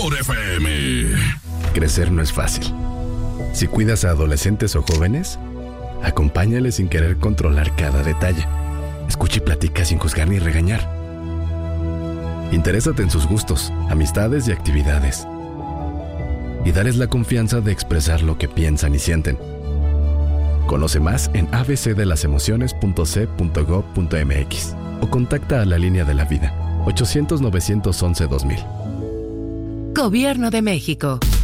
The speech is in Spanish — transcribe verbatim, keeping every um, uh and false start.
mejor F M. Crecer no es fácil. Si cuidas a adolescentes o jóvenes, acompáñales sin querer controlar cada detalle. Escucha y platica sin juzgar ni regañar. Interésate en sus gustos, amistades y actividades. Y dales la confianza de expresar lo que piensan y sienten. Conoce más en a b c de las emociones punto c punto gov punto m x o contacta a la línea de la vida ochocientos, novecientos once, dos mil. Gobierno de México.